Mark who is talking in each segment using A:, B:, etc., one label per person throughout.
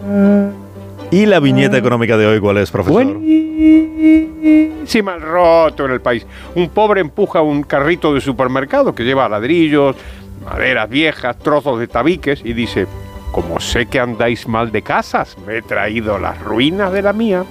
A: ¿Y la viñeta económica de hoy cuál es, profesor?
B: Buenísima, el roto en el país. Un pobre empuja un carrito de supermercado que lleva ladrillos, maderas viejas, trozos de tabiques y dice: como sé que andáis mal de casas, me he traído las ruinas de la mía.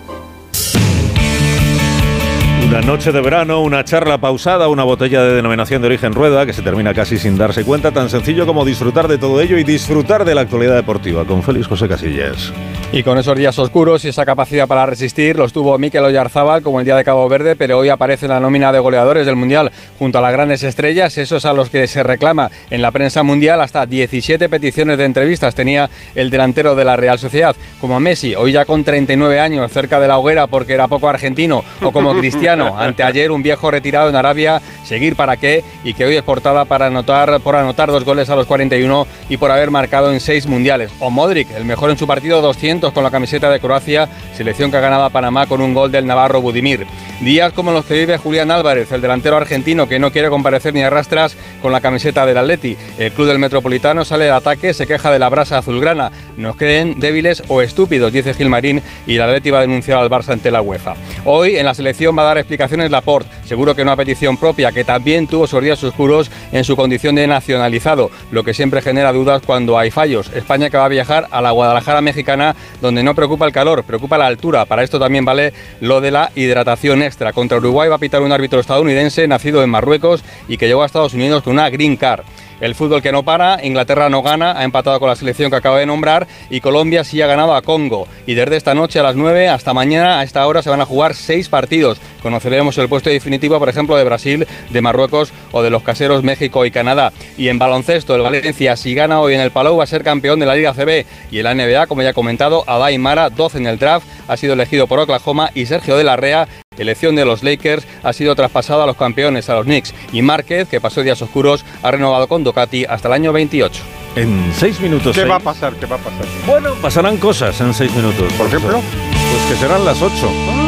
A: Una noche de verano, una charla pausada, una botella de denominación de origen Rueda que se termina casi sin darse cuenta, tan sencillo como disfrutar de todo ello y disfrutar de la actualidad deportiva con Félix José Casillas.
C: Y con esos días oscuros y esa capacidad para resistir los tuvo Mikel Oyarzabal como el día de Cabo Verde, pero hoy aparece en la nómina de goleadores del Mundial junto a las grandes estrellas, esos a los que se reclama en la prensa mundial. Hasta 17 peticiones de entrevistas tenía el delantero de la Real Sociedad, como a Messi, hoy ya con 39 años, cerca de la hoguera porque era poco argentino, o como Cristiano, anteayer un viejo retirado en Arabia, seguir para qué, y que hoy es portada por anotar 2 goles a los 41 y por haber marcado en 6 mundiales. O Modric, el mejor en su partido 200 con la camiseta de Croacia, selección que ha ganado a Panamá con un gol del navarro Budimir. Días como los que vive Julián Álvarez, el delantero argentino que no quiere comparecer ni a rastras con la camiseta del Atleti. El club del Metropolitano sale al ataque, se queja de la brasa azulgrana. Nos creen débiles o estúpidos, dice Gilmarín, y el Atleti va a denunciar al Barça ante la UEFA. Hoy en la selección va a dar explicaciones Laporte, seguro que no a petición propia, que también tuvo sus días oscuros en su condición de nacionalizado, lo que siempre genera dudas cuando hay fallos. España que va a viajar a la Guadalajara mexicana, donde no preocupa el calor, preocupa la altura. Para esto también vale lo de la hidratación extra. Contra Uruguay va a pitar un árbitro estadounidense nacido en Marruecos y que llegó a Estados Unidos con una green card. El fútbol que no para, Inglaterra no gana, ha empatado con la selección que acabo de nombrar y Colombia sí ha ganado a Congo. Y desde esta noche a las 9 hasta mañana a esta hora se van a jugar 6 partidos. Conoceremos el puesto definitivo, por ejemplo, de Brasil, de Marruecos o de los caseros México y Canadá. Y en baloncesto, el Valencia, si gana hoy en el Palau, va a ser campeón de la Liga CB. Y en la NBA, como ya he comentado, Adai Mara, 12 en el draft, ha sido elegido por Oklahoma y Sergio de la Rea, elección de los Lakers, ha sido traspasado a los campeones, a los Knicks. Y Márquez, que pasó días oscuros, ha renovado con Ducati hasta el año 28.
A: En 6 minutos.
B: ¿Qué va a pasar? ¿Qué va a pasar?
A: Bueno, pasarán cosas en 6 minutos.
B: ¿Por ejemplo?
A: Pues que serán las 8.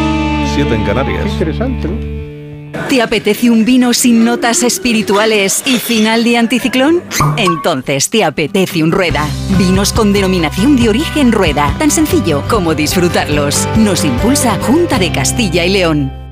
A: 7 en Canarias.
B: Qué interesante, ¿no?
D: ¿Te apetece un vino sin notas espirituales y final de anticiclón? Entonces te apetece un Rueda. Vinos con denominación de origen Rueda. Tan sencillo como disfrutarlos. Nos impulsa Junta de Castilla y León.